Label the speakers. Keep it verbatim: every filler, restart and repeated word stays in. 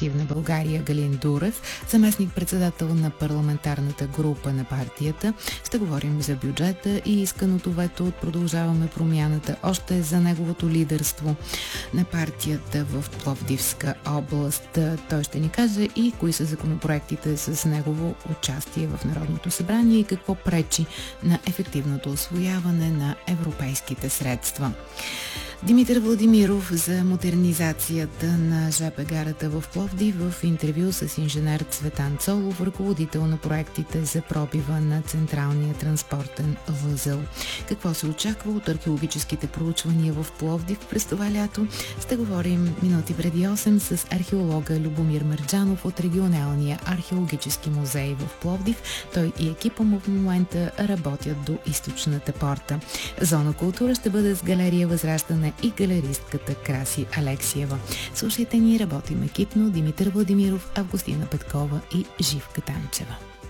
Speaker 1: Прогресивна България Галин Дурев, заместник-председател на парламентарната група на партията. Ще говорим за бюджета и исканото вето от Продължаваме промяната, още за неговото лидерство на партията в Пловдивска област. Той ще ни каже и кои са законопроектите с негово участие в Народното събрание и какво пречи на ефективното усвояване на европейските средства. Димитър Владимиров за модернизацията на жп гарата в Пловдив в интервю с инженер Цветан Цолов, ръководител на проектите за пробива на централния транспортен възел. Какво се очаква от археологическите проучвания в Пловдив през това лято? Ще говорим минути преди осем с археолога Любомир Мерджанов от регионалния археологически музей в Пловдив. Той и екипа му в момента работят до източната порта. Зона култура ще бъде с галерия Възраждане и галеристката Краси Алексиева. Слушайте ни, работим екипно: Димитър Владимиров, Августина Петкова и Живка Танчева.